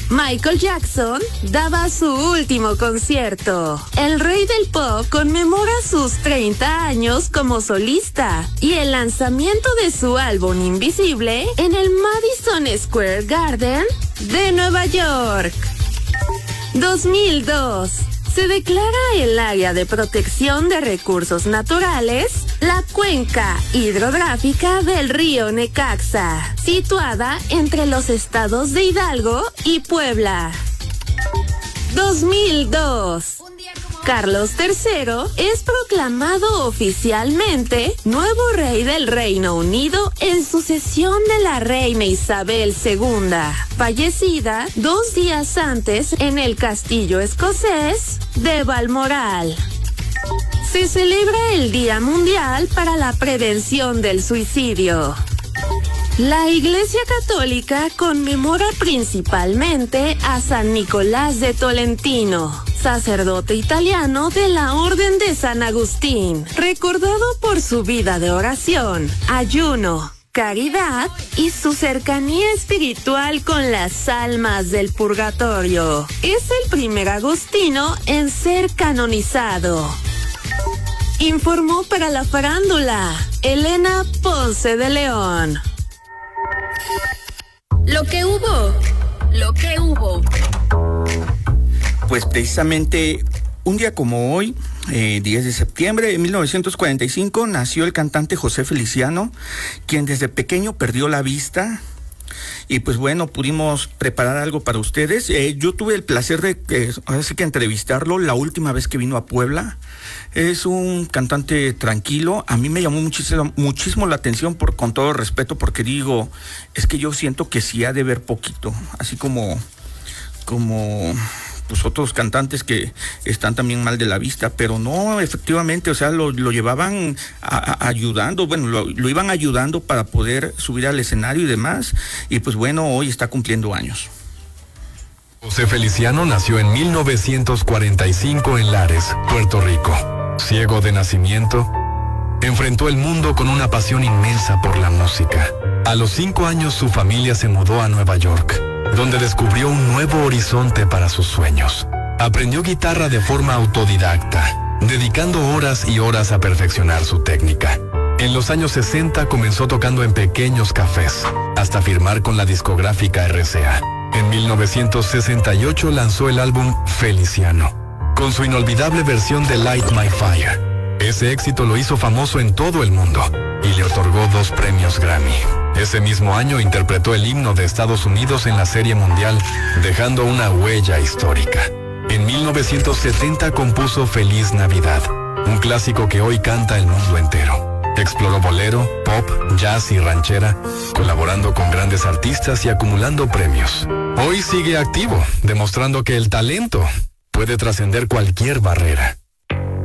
Michael Jackson daba su último concierto. El rey del pop conmemora sus 30 años como solista y el lanzamiento de su álbum Invisible en el Madison Square Garden de Nueva York. 2002. Se declara el área de protección de recursos naturales la cuenca hidrográfica del río Necaxa, situada entre los estados de Hidalgo y Puebla. 2002. Carlos III es proclamado oficialmente nuevo rey del Reino Unido en sucesión de la reina Isabel II, fallecida 2 días antes en el castillo escocés de Balmoral. Se celebra el Día Mundial para la Prevención del Suicidio. La Iglesia Católica conmemora principalmente a San Nicolás de Tolentino, sacerdote italiano de la Orden de San Agustín, recordado por su vida de oración, ayuno, caridad y su cercanía espiritual con las almas del purgatorio. Es el primer agustino en ser canonizado. Informó para la farándula Elena Ponce de León. Lo que hubo. Pues precisamente un día como hoy, 10 de septiembre de 1945, nació el cantante José Feliciano, quien desde pequeño perdió la vista. Y pues bueno, pudimos preparar algo para ustedes. Yo tuve el placer de ahora sí que entrevistarlo la última vez que vino a Puebla. Es un cantante tranquilo. A mí me llamó muchísimo la atención, con todo respeto, porque digo, es que yo siento que sí ha de ver poquito, así como pues otros cantantes que están también mal de la vista, pero no, efectivamente, o sea, lo llevaban ayudando, bueno, lo iban ayudando para poder subir al escenario y demás, y pues bueno, hoy está cumpliendo años. José Feliciano nació en 1945 en Lares, Puerto Rico. Ciego de nacimiento, enfrentó el mundo con una pasión inmensa por la música. A los 5 años su familia se mudó a Nueva York, donde descubrió un nuevo horizonte para sus sueños. Aprendió guitarra de forma autodidacta, dedicando horas y horas a perfeccionar su técnica. En los años 60 comenzó tocando en pequeños cafés, hasta firmar con la discográfica RCA. En 1968 lanzó el álbum Feliciano, con su inolvidable versión de Light My Fire. Ese éxito lo hizo famoso en todo el mundo y le otorgó 2 premios Grammy. Ese mismo año interpretó el himno de Estados Unidos en la Serie Mundial, dejando una huella histórica. En 1970 compuso Feliz Navidad, un clásico que hoy canta el mundo entero. Exploró bolero, pop, jazz y ranchera, colaborando con grandes artistas y acumulando premios. Hoy sigue activo, demostrando que el talento puede trascender cualquier barrera.